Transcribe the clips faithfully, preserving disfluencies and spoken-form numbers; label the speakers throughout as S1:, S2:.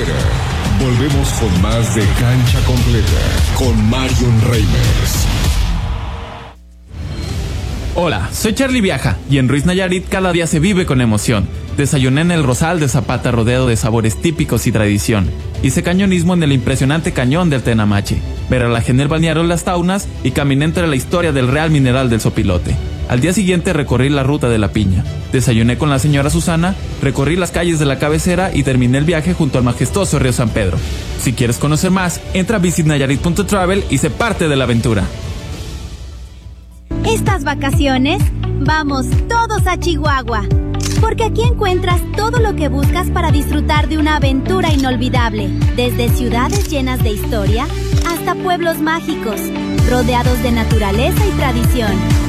S1: Twitter. Volvemos con más de Cancha Completa con Marion Reimers.
S2: Hola, soy Charlie Viaja y en Ruiz Nayarit cada día se vive con emoción. Desayuné en el Rosal de Zapata rodeado de sabores típicos y tradición. Hice cañonismo en el impresionante cañón del Tenamache. Veralajé en el balneario Las Taunas y caminé entre la historia del Real Mineral del Sopilote. Al día siguiente recorrí la ruta de la Piña. Desayuné con la señora Susana, recorrí las calles de la cabecera y terminé el viaje junto al majestuoso río San Pedro. Si quieres conocer más, entra a visit nayarit punto travel y sé parte de la aventura.
S3: Estas vacaciones, vamos todos a Chihuahua, porque aquí encuentras todo lo que buscas para disfrutar de una aventura inolvidable, desde ciudades llenas de historia hasta pueblos mágicos, rodeados de naturaleza y tradición.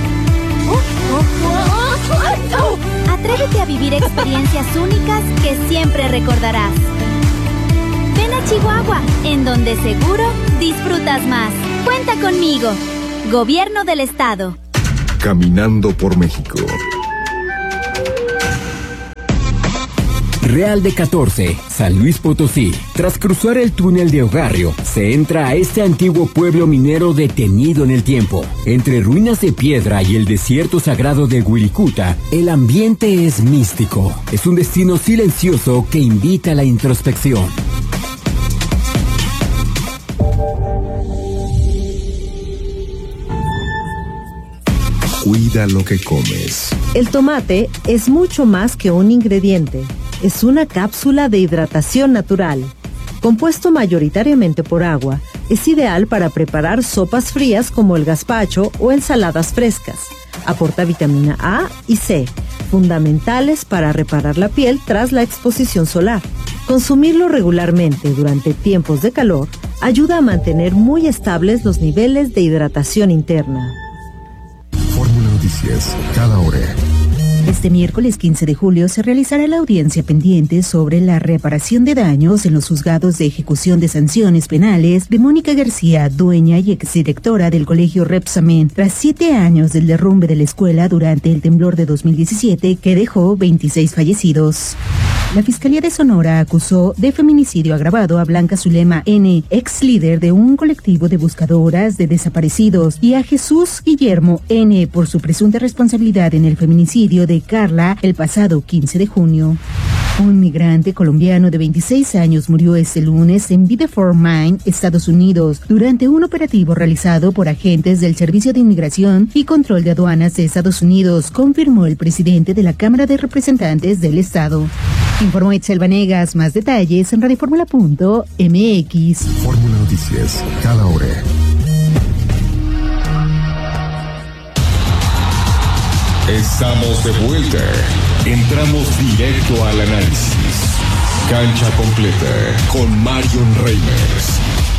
S3: Atrévete a vivir experiencias únicas que siempre recordarás. Ven a Chihuahua, en donde seguro disfrutas más. Cuenta conmigo. Gobierno del Estado.
S1: Caminando por México.
S4: Real de catorce, San Luis Potosí. Tras cruzar el túnel de Ogarrio, se entra a este antiguo pueblo minero detenido en el tiempo. Entre ruinas de piedra y el desierto sagrado de Wirikuta, el ambiente es místico. Es un destino silencioso que invita a la introspección.
S1: Cuida lo que comes.
S5: El tomate es mucho más que un ingrediente. Es una cápsula de hidratación natural. Compuesto mayoritariamente por agua, es ideal para preparar sopas frías como el gazpacho o ensaladas frescas. Aporta vitamina A y C, fundamentales para reparar la piel tras la exposición solar. Consumirlo regularmente durante tiempos de calor ayuda a mantener muy estables los niveles de hidratación interna.
S1: Fórmula Noticias, cada hora.
S6: Este miércoles quince de julio se realizará la audiencia pendiente sobre la reparación de daños en los juzgados de ejecución de sanciones penales de Mónica García, dueña y exdirectora del colegio Repsamen, tras siete años del derrumbe de la escuela durante el temblor de dos mil diecisiete que dejó veintiséis fallecidos. La Fiscalía de Sonora acusó de feminicidio agravado a Blanca Zulema N., ex líder de un colectivo de buscadoras de desaparecidos, y a Jesús Guillermo N. por su presunta responsabilidad en el feminicidio de Carla el pasado quince de junio. Un migrante colombiano de veintiséis años murió este lunes en Biddeford, Maine, Estados Unidos, durante un operativo realizado por agentes del Servicio de Inmigración y Control de Aduanas de Estados Unidos, confirmó el presidente de la Cámara de Representantes del Estado. Informó Itzel Vanegas. Más detalles en radioformula punto m x.
S1: Fórmula Noticias, cada hora. Estamos de vuelta. Entramos directo al análisis. Cancha Completa con Marion Reimers.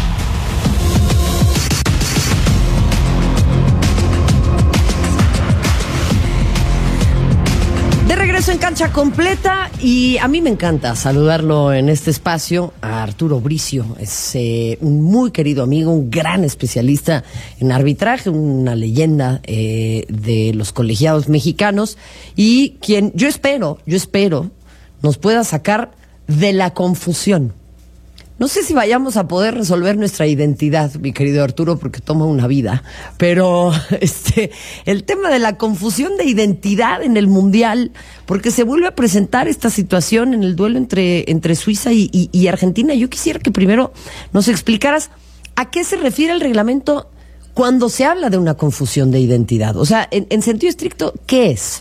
S7: De regreso en Cancha Completa, y a mí me encanta saludarlo en este espacio a Arturo Bricio. Es eh, un muy querido amigo, un gran especialista en arbitraje, una leyenda eh, de los colegiados mexicanos, y quien yo espero, yo espero nos pueda sacar de la confusión. No sé si vayamos a poder resolver nuestra identidad, mi querido Arturo, porque toma una vida, pero este el tema de la confusión de identidad en el Mundial, porque se vuelve a presentar esta situación en el duelo entre, entre Suiza y, y, y Argentina. Yo quisiera que primero nos explicaras a qué se refiere el reglamento cuando se habla de una confusión de identidad. O sea, en, en sentido estricto, ¿qué es?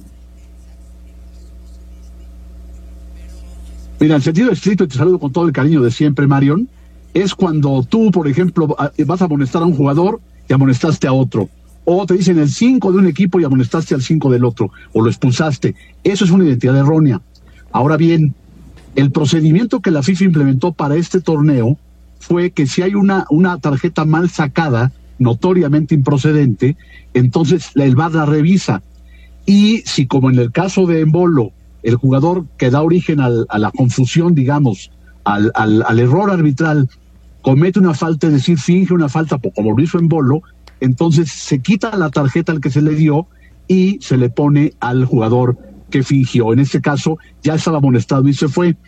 S8: Mira, en sentido estricto, y te saludo con todo el cariño de siempre, Marion, es cuando tú, por ejemplo, vas a amonestar a un jugador y amonestaste a otro. O te dicen el cinco de un equipo y amonestaste al cinco del otro, o lo expulsaste. Eso es una identidad errónea. Ahora bien, el procedimiento que la FIFA implementó para este torneo fue que si hay una, una tarjeta mal sacada, notoriamente improcedente, entonces el V A R la revisa. Y si, como en el caso de Embolo, el jugador que da origen al, a la confusión, digamos, al, al, al error arbitral, comete una falta, es decir, finge una falta, como lo hizo Embolo, entonces se quita la tarjeta al que se le dio y se le pone al jugador que fingió. En este caso ya estaba amonestado y se fue.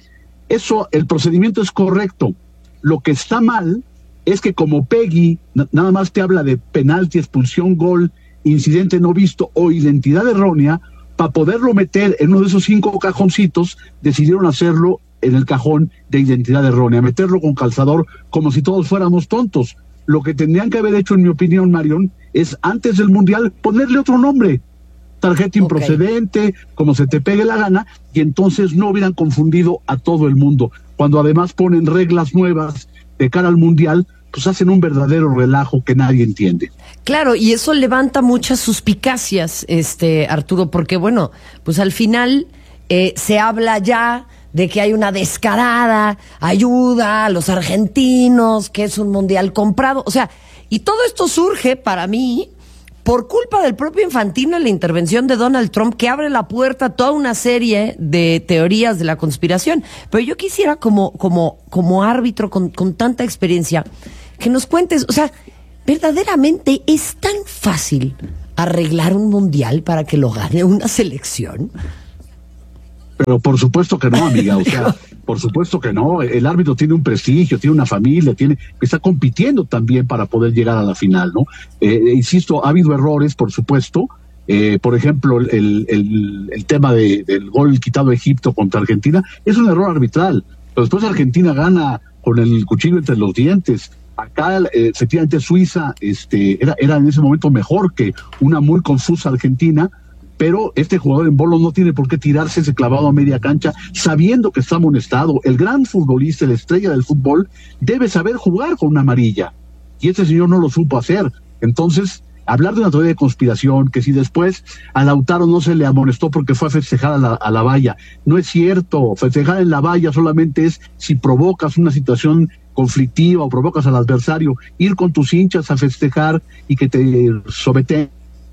S8: Eso, el procedimiento es correcto. Lo que está mal es que como Peggy na- nada más te habla de penalti, expulsión, gol, incidente no visto o identidad errónea, para poderlo meter en uno de esos cinco cajoncitos, decidieron hacerlo en el cajón de identidad errónea, meterlo con calzador como si todos fuéramos tontos. Lo que tendrían que haber hecho, en mi opinión, Marion, es antes del Mundial ponerle otro nombre, tarjeta improcedente, okay, como se te pegue la gana, y entonces no hubieran confundido a todo el mundo. Cuando además ponen reglas nuevas de cara al Mundial, pues hacen un verdadero relajo que nadie entiende.
S7: Claro, y eso levanta muchas suspicacias, este Arturo, porque bueno, pues al final eh, se habla ya de que hay una descarada ayuda a los argentinos, que es un mundial comprado, o sea, y todo esto surge para mí por culpa del propio Infantino en la intervención de Donald Trump, que abre la puerta a toda una serie de teorías de la conspiración. Pero yo quisiera, como, como, como árbitro con, con tanta experiencia, que nos cuentes, o sea, ¿verdaderamente es tan fácil arreglar un mundial para que lo gane una selección?
S8: Pero por supuesto que no, amiga, o sea, por supuesto que no. El árbitro tiene un prestigio, tiene una familia, tiene, está compitiendo también para poder llegar a la final, ¿no? Eh, insisto, ha habido errores, por supuesto. Eh, por ejemplo, el, el, el tema de, del gol quitado a Egipto contra Argentina es un error arbitral. Pero después Argentina gana con el cuchillo entre los dientes. Acá, eh, efectivamente, Suiza este, era, era en ese momento mejor que una muy confusa Argentina, pero este jugador en bolos no tiene por qué tirarse ese clavado a media cancha sabiendo que está amonestado. El gran futbolista, la estrella del fútbol, debe saber jugar con una amarilla, y este señor no lo supo hacer. Entonces, hablar de una teoría de conspiración, que si después a Lautaro no se le amonestó porque fue a festejar a la, a la valla, no es cierto. Festejar en la valla solamente es si provocas una situación conflictiva o provocas al adversario. Ir con tus hinchas a festejar y que te someten,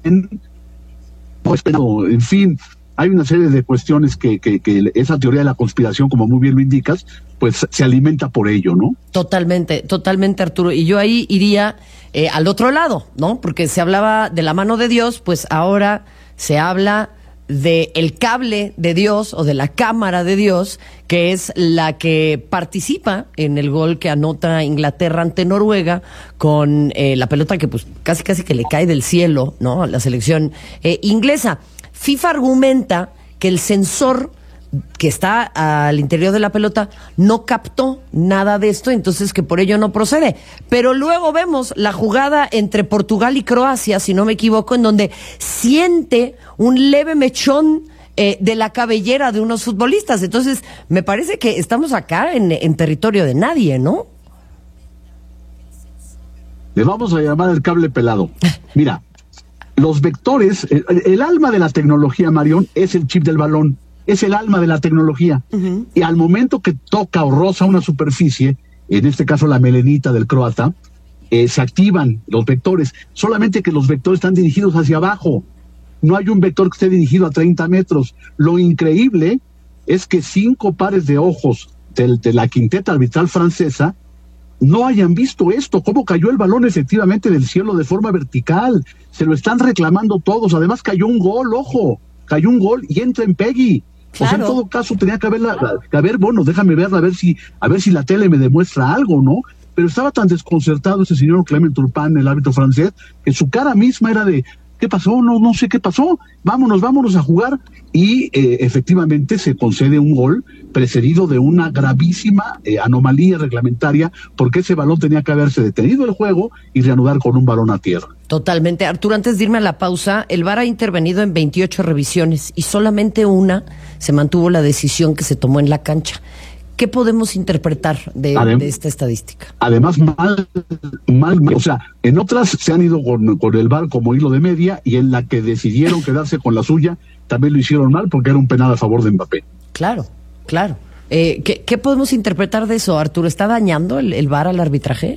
S8: pues, pero, en fin, hay una serie de cuestiones que, que, que esa teoría de la conspiración, como muy bien lo indicas, pues se alimenta por ello, ¿no?
S7: Totalmente, totalmente, Arturo. Y yo ahí iría eh, al otro lado, ¿no? Porque se hablaba de la mano de Dios, pues ahora se habla de el cable de Dios o de la cámara de Dios, que es la que participa en el gol que anota Inglaterra ante Noruega con eh, la pelota que pues casi casi que le cae del cielo, ¿no? La selección eh, inglesa. FIFA argumenta que el sensor que está al interior de la pelota no captó nada de esto, entonces que por ello no procede. Pero luego vemos la jugada entre Portugal y Croacia, si no me equivoco, en donde siente un leve mechón eh, de la cabellera de unos futbolistas. Entonces, me parece que estamos acá en, en territorio de nadie, ¿no?
S8: Le vamos a llamar el cable pelado. Mira, los vectores, el, el alma de la tecnología, Marión, es el chip del balón. Es el alma de la tecnología. Uh-huh. Y al momento que toca o roza una superficie, en este caso la melenita del croata, eh, se activan los vectores. Solamente que los vectores están dirigidos hacia abajo. No hay un vector que esté dirigido a treinta metros. Lo increíble es que cinco pares de ojos de, de la quinteta arbitral francesa no hayan visto esto, cómo cayó el balón efectivamente del cielo de forma vertical. Se lo están reclamando todos. Además cayó un gol, ojo, cayó un gol y entra en Peggy. Claro. O sea, en todo caso tenía que haberla, que haber, bueno, déjame verla, a ver si, a ver si la tele me demuestra algo, ¿no? Pero estaba tan desconcertado ese señor Clement Turpin, el árbitro francés, que su cara misma era de, ¿qué pasó? No, no sé qué pasó, vámonos, vámonos a jugar. Y eh, efectivamente se concede un gol precedido de una gravísima eh, anomalía reglamentaria, porque ese balón tenía que haberse detenido el juego y reanudar con un balón a tierra.
S7: Totalmente. Arturo, antes de irme a la pausa, el V A R ha intervenido en veintiocho revisiones y solamente una se mantuvo la decisión que se tomó en la cancha. ¿Qué podemos interpretar de, Adem- de esta estadística?
S8: Además, mal, mal, mal, o sea, en otras se han ido con, con el V A R como hilo de media, y en la que decidieron quedarse con la suya, también lo hicieron mal porque era un penal a favor de Mbappé.
S7: Claro, claro. Eh, ¿qué, ¿Qué podemos interpretar de eso, Arturo? ¿Está dañando el, el V A R al arbitraje?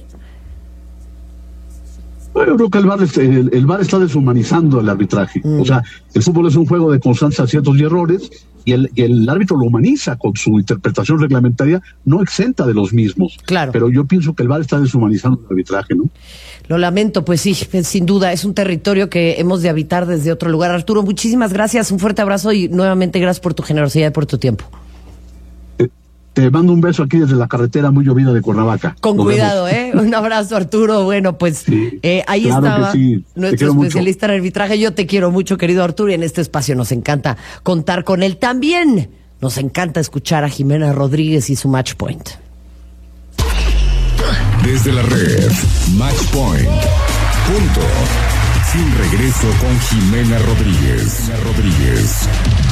S8: Bueno, yo creo que el V A R, el, el V A R está deshumanizando el arbitraje. Mm. O sea, el fútbol es un juego de constantes aciertos y errores, y el, y el árbitro lo humaniza con su interpretación reglamentaria, no exenta de los mismos.
S7: Claro.
S8: Pero yo pienso que el V A R está deshumanizando el arbitraje, ¿no?
S7: Lo lamento, pues sí, sin duda, es un territorio que hemos de habitar desde otro lugar. Arturo, muchísimas gracias, un fuerte abrazo y nuevamente gracias por tu generosidad y por tu tiempo.
S8: Te mando un beso aquí desde la carretera muy llovida de Cuernavaca.
S7: Con
S8: Nos
S7: cuidado,
S8: vemos.
S7: ¿eh? Un abrazo, Arturo. Bueno, pues
S8: Sí,
S7: eh, ahí
S8: claro
S7: estaba
S8: que sí. Te
S7: nuestro
S8: quiero
S7: especialista en arbitraje. Yo te quiero mucho, querido Arturo, y en este espacio nos encanta contar con él. También nos encanta escuchar a Jimena Rodríguez y su match point.
S1: Desde la red, Match Point. Punto. Sin regreso con Jimena Rodríguez. Jimena Rodríguez.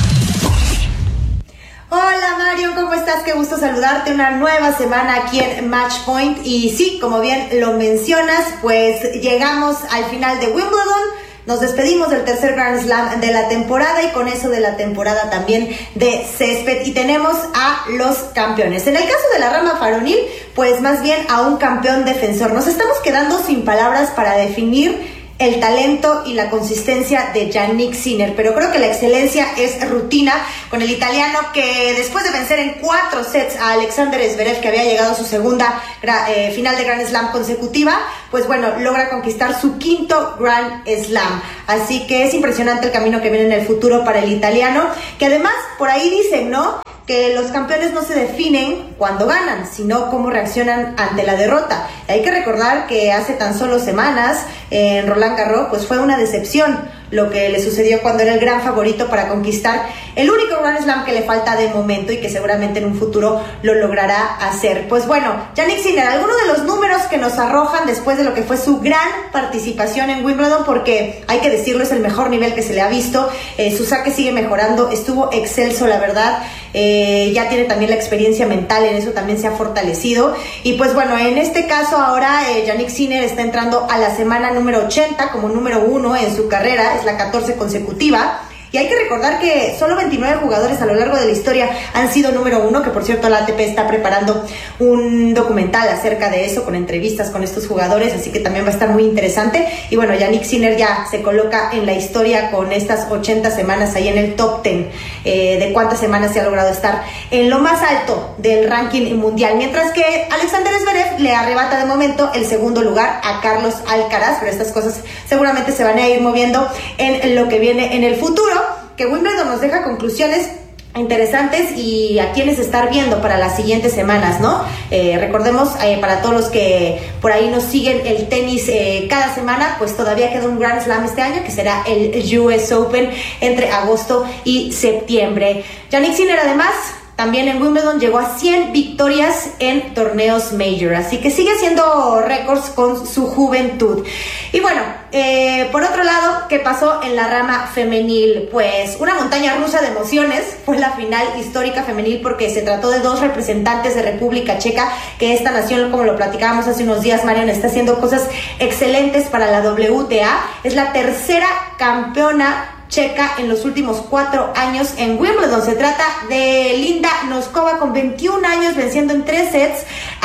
S9: Hola Mario, ¿cómo estás? Qué gusto saludarte, una nueva semana aquí en Match Point. Y sí, como bien lo mencionas, pues llegamos al final de Wimbledon. Nos despedimos del tercer Grand Slam de la temporada y con eso de la temporada también de césped. Y tenemos a los campeones. En el caso de la rama varonil, pues más bien a un campeón defensor. Nos estamos quedando sin palabras para definir el talento y la consistencia de Jannik Sinner, pero creo que la excelencia es rutina con el italiano, que después de vencer en cuatro sets a Alexander Zverev, que había llegado a su segunda eh, final de Grand Slam consecutiva, pues bueno, logra conquistar su quinto Grand Slam. Así que es impresionante el camino que viene en el futuro para el italiano, que además por ahí dicen, ¿no?, que los campeones no se definen cuando ganan, sino cómo reaccionan ante la derrota. Hay que recordar que hace tan solo semanas en Roland Garros pues fue una decepción lo que le sucedió cuando era el gran favorito para conquistar el único Grand Slam que le falta de momento y que seguramente en un futuro lo logrará hacer. Pues bueno, Jannik Sinner, algunos de los números que nos arrojan después de lo que fue su gran participación en Wimbledon, porque hay que decirlo, es el mejor nivel que se le ha visto. Eh, su saque sigue mejorando, estuvo excelso, la verdad. Eh, ya tiene también la experiencia mental, en eso también se ha fortalecido. Y pues bueno, en este caso ahora eh, Jannik Sinner está entrando a la semana número ochenta como número uno en su carrera, es la catorce consecutiva. Y hay que recordar que solo veintinueve jugadores a lo largo de la historia han sido número uno, que por cierto la A T P está preparando un documental acerca de eso, con entrevistas con estos jugadores, así que también va a estar muy interesante. Y bueno, Jannik Sinner ya se coloca en la historia con estas ochenta semanas ahí en el top diez eh, de cuántas semanas se ha logrado estar en lo más alto del ranking mundial, mientras que Alexander Zverev le arrebata de momento el segundo lugar a Carlos Alcaraz, pero estas cosas seguramente se van a ir moviendo en lo que viene en el futuro. Que Wimbledon nos deja conclusiones interesantes y a quienes estar viendo para las siguientes semanas, ¿no? Eh, recordemos, eh, para todos los que por ahí nos siguen el tenis eh, cada semana, pues todavía queda un Grand Slam este año, que será el U S Open entre agosto y septiembre. Jannik Sinner además también en Wimbledon llegó a cien victorias en torneos major, así que sigue haciendo récords con su juventud. Y bueno, eh, por otro lado, ¿qué pasó en la rama femenil? Pues una montaña rusa de emociones. Fue la final histórica femenil porque se trató de dos representantes de República Checa, que esta nación, como lo platicábamos hace unos días, Marion, está haciendo cosas excelentes para la W T A. Es la tercera campeona checa en los últimos cuatro años en Wimbledon. Se trata de Linda Noskova, con veintiún años, venciendo en tres sets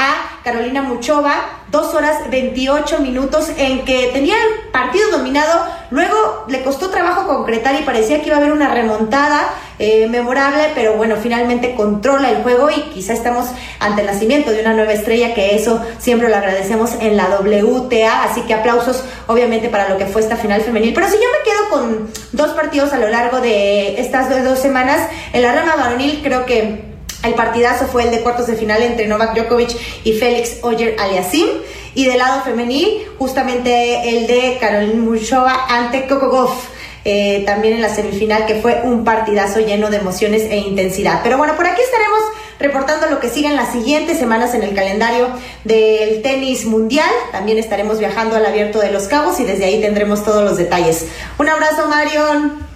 S9: a Carolina Muchova, dos horas veintiocho minutos, en que tenía el partido dominado. Luego le costó trabajo concretar y parecía que iba a haber una remontada eh, memorable, pero bueno, finalmente controla el juego y quizá estamos ante el nacimiento de una nueva estrella, que eso siempre lo agradecemos en la W T A, así que aplausos obviamente para lo que fue esta final femenil. Pero si yo me quedo con dos partidos a lo largo de estas dos, dos semanas, en la rama varonil creo que el partidazo fue el de cuartos de final entre Novak Djokovic y Félix Auger-Aliassime, y del lado femenil justamente el de Carolina Muchova ante Coco Gauff, eh, también en la semifinal, que fue un partidazo lleno de emociones e intensidad. Pero bueno, por aquí estaremos reportando lo que siga en las siguientes semanas en el calendario del tenis mundial. También estaremos viajando al Abierto de Los Cabos y desde ahí tendremos todos los detalles. Un abrazo, Marion.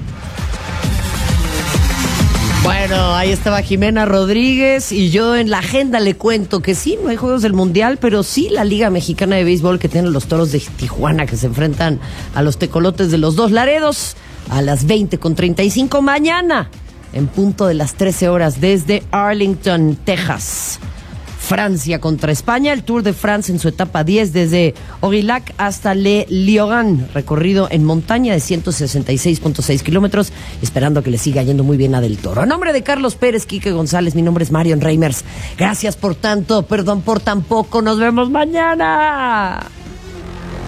S7: Bueno, ahí estaba Jimena Rodríguez, y yo en la agenda le cuento que sí, no hay juegos del Mundial, pero sí la Liga Mexicana de Béisbol, que tienen los Toros de Tijuana, que se enfrentan a los Tecolotes de los Dos Laredos a las veinte con treinta y cinco mañana, en punto de las trece horas, desde Arlington, Texas. Francia contra España, el Tour de France en su etapa diez, desde Aurillac hasta Le Liogán, recorrido en montaña de ciento sesenta y seis punto seis kilómetros, esperando que le siga yendo muy bien a Del Toro. A nombre de Carlos Pérez, Quique González, mi nombre es Marion Reimers. Gracias por tanto, perdón por tan poco, nos vemos mañana.